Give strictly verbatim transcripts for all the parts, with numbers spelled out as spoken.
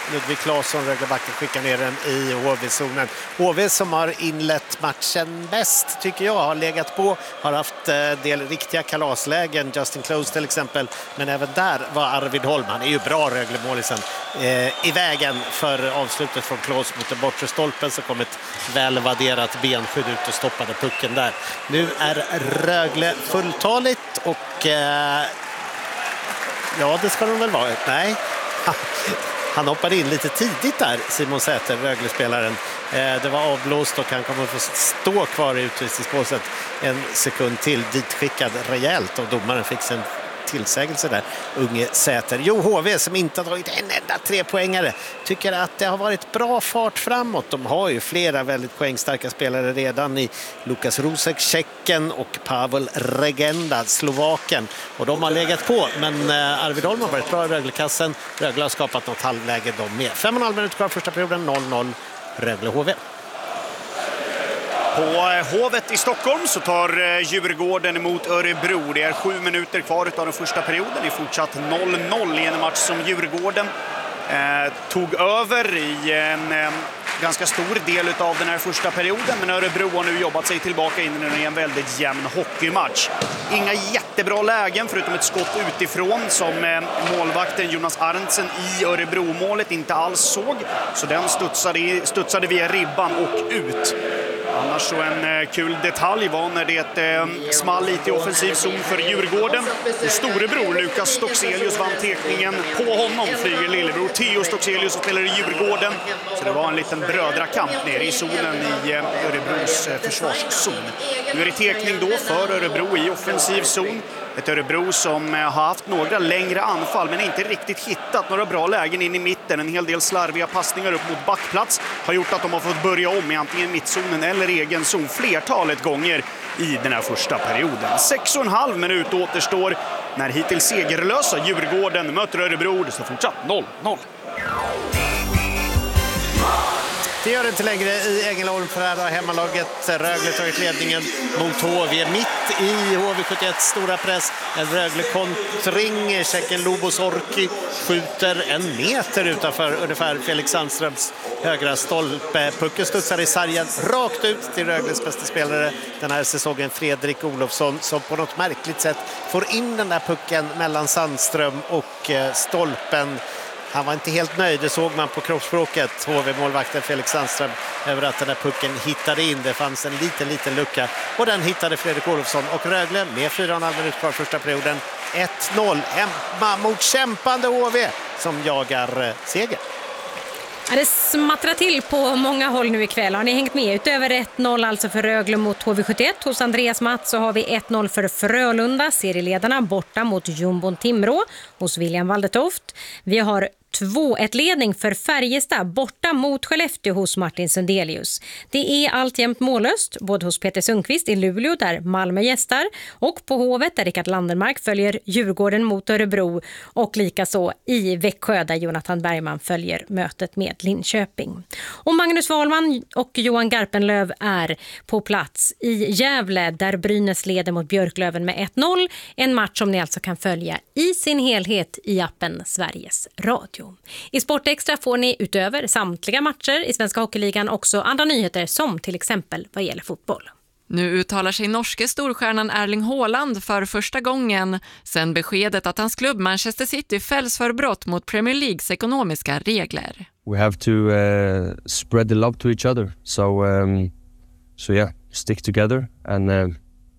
Ludvig Claesson, Röglebacken, skickar ner den i H V-zonen. H V som har inlett matchen bäst tycker jag, har legat på, har haft en del riktiga kalaslägen, Justin Close till exempel, men även där var Arvid Holm, han är ju bra Rögle-målisen, eh, i vägen för avslutet från Claes mot den bortre stolpen, så kom ett välvärderat benskydd ut och stoppade pucken där. Nu är Rögle fulltaligt och eh, ja, det ska de väl vara. Nej, han hoppade in lite tidigt där, Simon Säter, Rögle-spelaren. Det var avblåst och han kommer att få stå kvar i utvisningsbåset en sekund till, ditskickad rejält, och domaren fick sin tillsägelse där, unge Säter. Jo, H V som inte har tagit en enda trepoängare tycker att det har varit bra fart framåt. De har ju flera väldigt poängstarka spelare redan i Lukas Rosek, Tjecken, och Pavel Regenda, Slovaken. Och de har legat på, men Arvid Holm har varit bra i Röglekassen. Rögle har skapat något halvläge de med. Fem och en halv minut kvar första perioden, noll noll Rögle-H V. På Hovet i Stockholm så tar Djurgården emot Örebro. Det är sju minuter kvar av den första perioden. Det är fortsatt noll noll i en match som Djurgården eh, tog över i en eh, ganska stor del av den här första perioden. Men Örebro har nu jobbat sig tillbaka in i en väldigt jämn hockeymatch. Inga jättebra lägen förutom ett skott utifrån som eh, målvakten Jonas Arntzen i Örebro-målet inte alls såg. Så den studsade, studsade via ribban och ut. Annars så en eh, kul detalj var när det eh, small lite i offensiv zon för Djurgården. Och storebror Lukas Stockselius vann tekningen. På honom flyger lillebror Theo Stockselius och spelar i Djurgården. Så det var en liten brödrakamp nere i zonen i eh, Örebros eh, försvarszon. Nu är det tekning då för Örebro i offensiv zon. Ett Örebro som har haft några längre anfall men inte riktigt hittat några bra lägen in i mitten. En hel del slarviga passningar upp mot backplats har gjort att de har fått börja om i antingen mittzonen eller egen zon flertalet gånger i den här första perioden. Sex och en halv minut återstår när hittills segerlösa Djurgården möter Örebro. Det står fortsatt noll noll. Det gör det inte längre i Ängelholm, för här har hemmalaget Rögle tagit ledningen mot H V. Mitt i H V sjuttioett stora press. En Rögle-kontring. Tjecken Lobos Orki skjuter en meter utanför ungefär Felix Sandströms högra stolpe. Pucken studsar i sargen rakt ut till Rögles bästa spelare den här säsongen, Fredrik Olofsson, som på något märkligt sätt får in den där pucken mellan Sandström och stolpen. Han var inte helt nöjd, det såg man på kroppsspråket, H V-målvakten Felix Sandström, över att den där pucken hittade in. Det fanns en liten, liten lucka och den hittade Fredrik Olofsson, och Rögle med fyra och en halv minut kvar första perioden, ett noll hemma mot kämpande H V som jagar seger. Ja, det smattrar till på många håll nu ikväll. Har ni hängt med? Utöver ett noll alltså för Rögle mot H V sjuttioett hos Andreas Mats, så har vi ett noll för Frölunda, serieledarna, borta mot Jumbon Timrå hos William Waldetoft. Vi har två ett ledning för Färjestad borta mot Skellefteå hos Martin Sundelius. Det är alltjämt mållöst både hos Peter Sundqvist i Luleå där Malmö gästar, och på Hovet där Rickard Landermark följer Djurgården mot Örebro, och likaså i Växjö där Jonathan Bergman följer mötet med Linköping. Och Magnus Wahlman och Johan Garpenlöv är på plats i Gävle där Brynäs leder mot Björklöven med ett noll. En match som ni alltså kan följa i sin helhet i appen Sveriges Radio. I Sportextra får ni utöver samtliga matcher i Svenska Hockeyligan också andra nyheter, som till exempel vad gäller fotboll. Nu uttalar sig norske storstjärnan Erling Haaland för första gången sedan beskedet att hans klubb Manchester City fälls för brott mot Premier Leagues ekonomiska regler. We have to uh, spread the love to each other. So, um, so yeah, stick together and uh,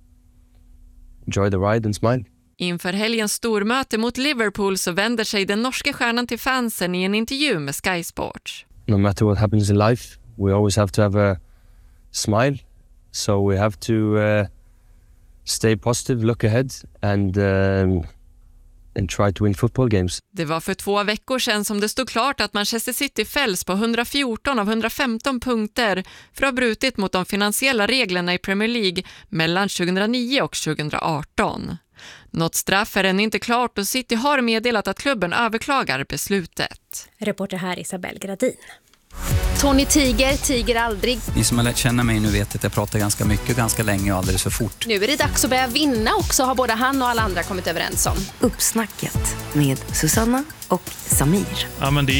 enjoy the ride and smile. Inför helgens stormöte mot Liverpool så vänder sig den norska stjärnan till fansen i en intervju med Sky Sports. No matter what happens in life, we always have to have a smile. So we have to uh, stay positive, look ahead and, um, and try to win football games. Det var för två veckor sedan som det stod klart att Manchester City fälls på hundrafjorton av hundrafemton punkter för att ha brutit mot de finansiella reglerna i Premier League mellan tjugohundranio och tjugohundraarton. Något straff är än inte klart och City har meddelat att klubben överklagar beslutet. Reporter här Isabel Gradin. Tony Tiger, Tiger aldrig. Ni som har lärt känna mig nu vet att jag pratar ganska mycket, ganska länge och alldeles för fort. Nu är det dags att börja vinna också, har både han och alla andra kommit överens om. Uppsnacket med Susanna och Samir. Ja, men det